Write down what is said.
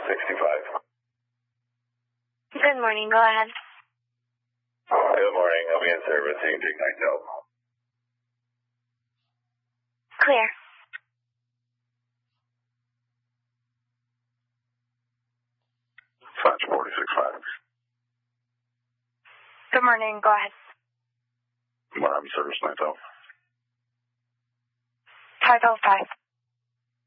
65. Good morning. Go ahead. Good morning. I'll be in service. You can take night help. Clear. Dispatch 46.5. Good morning. Go ahead. I'm in service night help. 505.